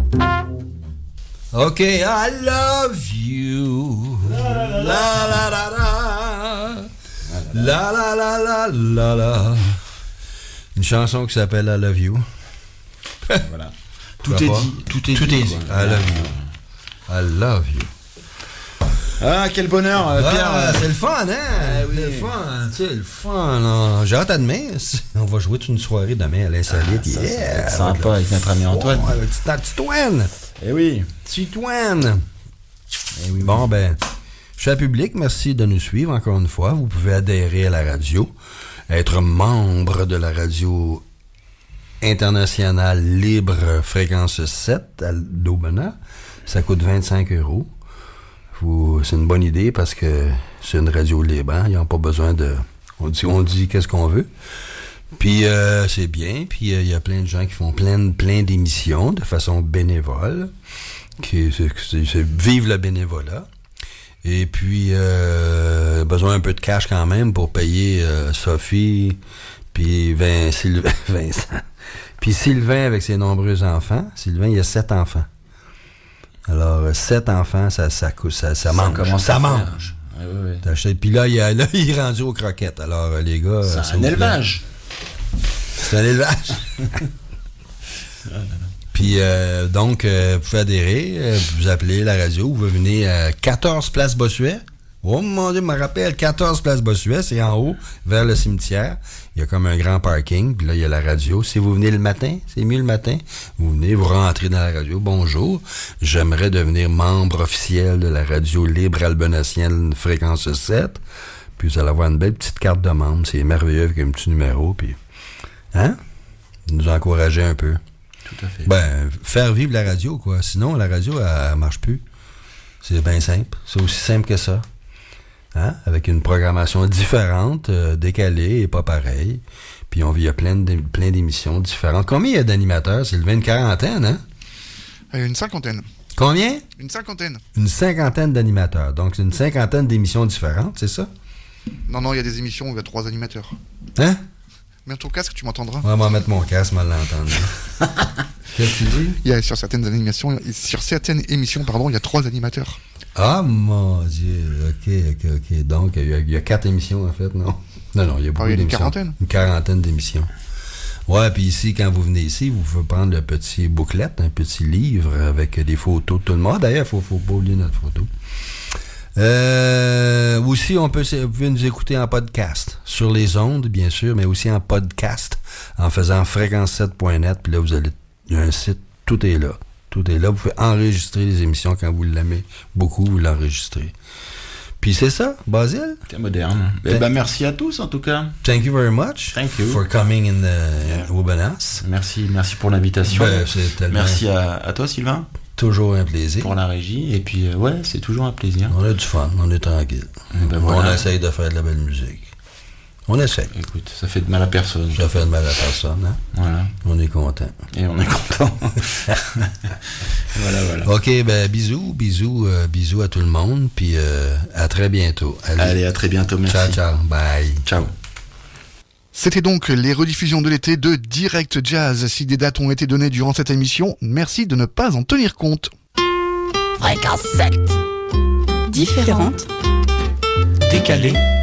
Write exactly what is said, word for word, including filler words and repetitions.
OK, I love you. La la la la. La la la la la la. Une chanson qui s'appelle I love you. Voilà. Tout est dit. Tout est tout dit. Est dit. I love you. I love you. Ah, quel bonheur, euh, ah, Pierre. C'est le fun, hein? Ah, oui. C'est le fun, tu sais, le fun. Là. J'ai hâte à demain. On va jouer toute une soirée demain à l'Insolite. Ah, ça, yeah. ça va être sympa avec notre ami Antoine. Oh, avec Titoine. Titoine. Eh oui. Titoine. Eh oui. Bon, ben, cher public, merci de nous suivre encore une fois. Vous pouvez adhérer à la radio, être membre de la radio internationale libre fréquence sept à d'Aubenas. Ça coûte vingt-cinq euros. Vous, c'est une bonne idée parce que c'est une radio libre. Hein? Ils n'ont pas besoin de... On dit, on dit qu'est-ce qu'on veut. Puis euh, c'est bien. Puis il euh, y a plein de gens qui font plein, plein d'émissions de façon bénévole. Qui, c'est, c'est, c'est, vive le bénévolat. Et puis, euh, besoin un peu de cash quand même pour payer euh, Sophie, puis Vin, Sylvain, Vincent. Puis Sylvain avec ses nombreux enfants. Sylvain, il y a sept enfants. Alors, sept enfants, ça, ça, ça, ça, ça mange. Commence ça à mange. Ouais, ouais, ouais. Puis là, il, a, là, il est rendu aux croquettes. Alors, les gars... C'est, c'est un élevage. C'est un élevage. Puis, euh, donc, euh, vous pouvez adhérer, euh, vous appelez la radio, vous venez à quatorze Place Bossuet. Oh mon Dieu, je me rappelle, quatorze Place Bossuet, c'est en haut, vers le cimetière. Il y a comme un grand parking, puis là, il y a la radio. Si vous venez le matin, c'est mieux le matin, vous venez, vous rentrez dans la radio. Bonjour, j'aimerais devenir membre officiel de la radio libre albenacienne fréquence sept. Puis vous allez avoir une belle petite carte de membre, c'est merveilleux avec un petit numéro, puis... Hein? Nous encourager un peu. Tout à fait. Ben, faire vivre la radio, quoi. Sinon, la radio, elle, elle marche plus. C'est bien simple. C'est aussi simple que ça. Hein? Avec une programmation différente, euh, décalée et pas pareille. Puis on, il y a plein, de, plein d'émissions différentes. Combien il y a d'animateurs? C'est levé une quarantaine, hein? Euh, une cinquantaine. Combien? Une cinquantaine. Une cinquantaine d'animateurs. Donc, c'est une cinquantaine d'émissions différentes, c'est ça? Non, non, il y a des émissions où il y a trois animateurs. Hein? Mets ton casque, tu m'entendras. On va mettre mon casque, mal l'entendre. Qu'est-ce que tu dis? Il y a sur certaines animations, sur certaines émissions, pardon, il y a trois animateurs. Ah, mon Dieu. OK, OK, OK. Donc, il y a, il y a quatre émissions, en fait, non? Non, non, il y a beaucoup ah, il y a d'émissions. Une quarantaine. Une quarantaine d'émissions. Ouais, puis ici, quand vous venez ici, vous pouvez prendre le petit bouclette, un petit livre avec des photos de tout le monde. D'ailleurs, il faut, faut pas oublier notre photo. Euh, aussi, on peut, vous pouvez nous écouter en podcast, sur les ondes, bien sûr, mais aussi en podcast, en faisant fréquence sept point net, puis là, vous allez, il y a un site, tout est là. Tout est là. Vous pouvez enregistrer les émissions quand vous l'aimez beaucoup, vous l'enregistrez. Puis c'est ça, Basile. C'est moderne. Eh ben, merci à tous, en tout cas. Thank you very much. Thank you. For coming in, the, in Aubenas. Merci, merci pour l'invitation. Ben, c'est tellement... Merci à, à toi, Sylvain. Toujours un plaisir. Pour la régie. Et puis, euh, ouais, c'est toujours un plaisir. On a du fun, on est tranquille. Ben, voilà. On essaye de faire de la belle musique. On essaie. Écoute, ça fait de mal à personne. Ça fait de mal à personne, hein? Voilà. On est content. Et on est content. Voilà, voilà. OK, ben bisous, bisous, euh, bisous à tout le monde, puis euh, à très bientôt. Allez. Allez, à très bientôt, merci. Ciao, ciao, bye. Ciao. C'était donc les rediffusions de l'été de Direct Jazz. Si des dates ont été données durant cette émission, merci de ne pas en tenir compte. Fréquence sept. Différente. Décalée.